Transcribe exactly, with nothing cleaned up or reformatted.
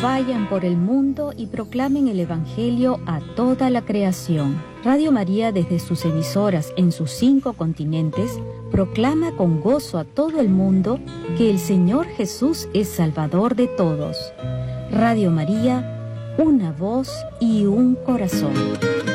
vayan por el mundo y proclamen el Evangelio a toda la creación. Radio María, desde sus emisoras en sus cinco continentes, proclama con gozo a todo el mundo que el Señor Jesús es Salvador de todos. Radio María, una voz y un corazón.